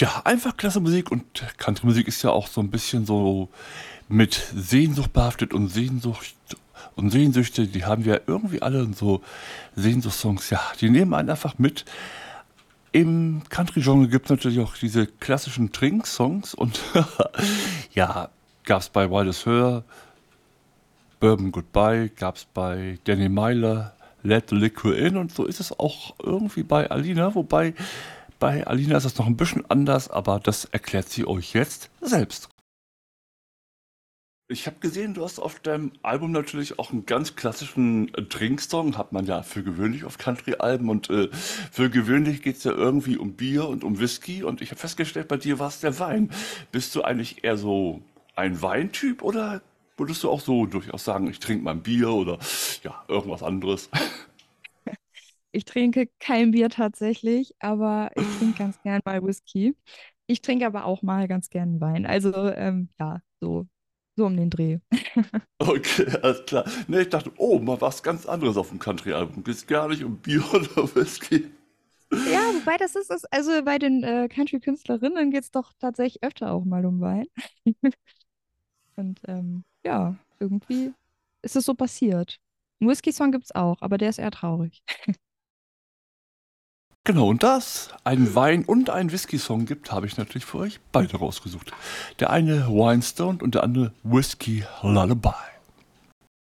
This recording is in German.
Tja, einfach klasse Musik und Country-Musik ist ja auch so ein bisschen so mit Sehnsucht behaftet und Sehnsüchte, die haben wir irgendwie alle und so Sehnsuchtssongs, ja, die nehmen einen einfach mit. Im Country-Genre gibt es natürlich auch diese klassischen Trink-Songs und ja, gab's bei Wildest Her, Bourbon Goodbye, gab's bei Danny Myler, Let the Liquor In und so ist es auch irgendwie bei Alina, wobei bei Alina ist es noch ein bisschen anders, aber das erklärt sie euch jetzt selbst. Ich habe gesehen, du hast auf deinem Album natürlich auch einen ganz klassischen Trinksong, hat man ja für gewöhnlich auf Country-Alben und für gewöhnlich geht es ja irgendwie um Bier und um Whisky und ich habe festgestellt, bei dir war es der Wein. Bist du eigentlich eher so ein Weintyp oder würdest du auch so durchaus sagen, ich trinke mal ein Bier oder ja, irgendwas anderes? Ich trinke kein Bier tatsächlich, aber ich trinke ganz gern mal Whisky. Ich trinke aber auch mal ganz gern Wein. Also ja, so um den Dreh. Okay, alles klar. Ne, ich dachte, oh, mal was ganz anderes auf dem Country-Album. Geht gar nicht um Bier oder Whisky. Ja, wobei also bei den Country-Künstlerinnen geht es doch tatsächlich öfter auch mal um Wein. Und ja, irgendwie ist es so passiert. Einen Whisky-Song gibt es auch, aber der ist eher traurig. Genau, und da es einen Wein- und einen Whisky-Song gibt, habe ich natürlich für euch beide rausgesucht. Der eine Wine Stoned und der andere Whisky Lullaby.